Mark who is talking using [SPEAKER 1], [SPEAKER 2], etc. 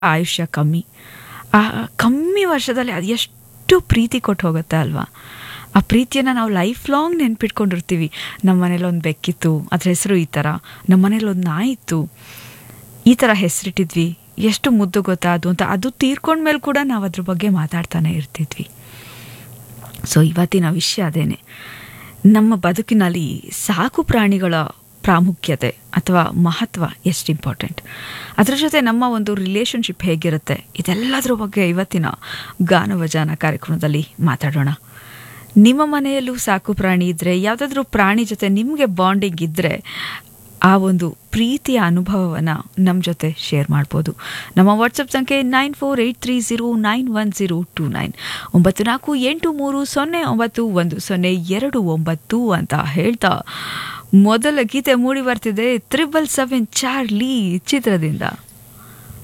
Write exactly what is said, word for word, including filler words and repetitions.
[SPEAKER 1] ಆಯುಷ್ಯ ಕಮ್ಮಿ. ಆ ಕಮ್ಮಿ ವರ್ಷದಲ್ಲಿ ಅದು ಎಷ್ಟು ಪ್ರೀತಿ ಕೊಟ್ಟು ಹೋಗುತ್ತೆ ಅಲ್ವಾ. ಆ ಪ್ರೀತಿಯನ್ನು ನಾವು ಲೈಫ್ ಲಾಂಗ್ ನೆನ್ಪಿಟ್ಕೊಂಡಿರ್ತೀವಿ. ನಮ್ಮ ಮನೇಲಿ ಒಂದು ಬೆಕ್ಕಿತ್ತು, ಅದ್ರ ಹೆಸರು ಈ ಥರ, ನಮ್ಮ ಮನೇಲಿ ಒಂದು ನಾಯಿ ಇತ್ತು, ಈ ಥರ ಹೆಸರಿಟ್ಟಿದ್ವಿ, ಎಷ್ಟು ಮುದ್ದು ಗೊತ್ತಾ ಅದು ಅಂತ. ಅದು ತೀರ್ಕೊಂಡ್ಮೇಲೆ ಕೂಡ ನಾವು ಅದ್ರ ಬಗ್ಗೆ ಮಾತಾಡ್ತಾನೆ ಇರ್ತಿದ್ವಿ. ಸೊ ಇವತ್ತಿನ ವಿಷಯ ಅದೇನೆ, ನಮ್ಮ ಬದುಕಿನಲ್ಲಿ ಸಾಕು ಪ್ರಾಣಿಗಳ ಪ್ರಾಮುಖ್ಯತೆ ಅಥವಾ ಮಹತ್ವ ಎಷ್ಟು ಇಂಪಾರ್ಟೆಂಟ್, ಅದರ ಜೊತೆ ನಮ್ಮ ಒಂದು ರಿಲೇಷನ್ಶಿಪ್ ಹೇಗಿರುತ್ತೆ, ಇದೆಲ್ಲದರ ಬಗ್ಗೆ ಇವತ್ತಿನ ಗಾನವಜಾನ ಕಾರ್ಯಕ್ರಮದಲ್ಲಿ ಮಾತಾಡೋಣ. ನಿಮ್ಮ ಮನೆಯಲ್ಲೂ ಸಾಕು ಪ್ರಾಣಿ ಇದ್ದರೆ, ಯಾವುದಾದ್ರೂ ಪ್ರಾಣಿ ಜೊತೆ ನಿಮಗೆ ಬಾಂಡಿಂಗ್ ಇದ್ದರೆ, ಆ ಒಂದು ಪ್ರೀತಿಯ ಅನುಭವವನ್ನು ನಮ್ಮ ಜೊತೆ ಶೇರ್ ಮಾಡ್ಬೋದು. ನಮ್ಮ ವಾಟ್ಸಪ್ ಸಂಖ್ಯೆ nine four eight three zero nine one zero two nine ಒಂಬತ್ತು ನಾಲ್ಕು ಎಂಟು ಮೂರು ಸೊನ್ನೆ ಒಂಬತ್ತು ಒಂದು ಸೊನ್ನೆ ಎರಡು ಒಂಬತ್ತು ಅಂತ ಹೇಳ್ತಾ ಮೊದಲ ಗೀತೆ ಮೂಡಿ ಬರ್ತಿದೆ ತ್ರಿಬಲ್ ಸೆವೆನ್ ಚಾರ್ಲಿ ಚಿತ್ರದಿಂದ.